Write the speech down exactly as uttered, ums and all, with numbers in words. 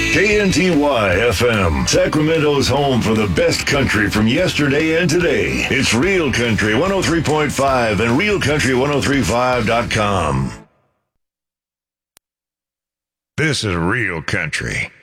K N T Y F M, Sacramento's home for the best country from yesterday and today. It's Real Country one oh three point five and real country ten thirty-five dot com. This is Real Country.